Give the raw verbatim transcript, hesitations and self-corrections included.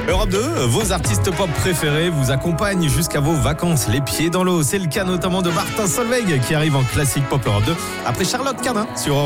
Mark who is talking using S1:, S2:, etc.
S1: Europe deux, vos artistes pop préférés vous accompagnent jusqu'à vos vacances, les pieds dans l'eau. C'est le cas notamment de Martin Solveig qui arrive en classique pop Europe deux après Charlotte Cardin sur Europe deux.